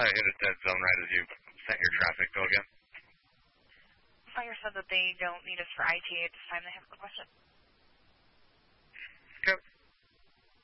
I hit a dead zone right as you sent your traffic. Go again. Fire said that they don't need us for IT at this time. They have a question. Okay.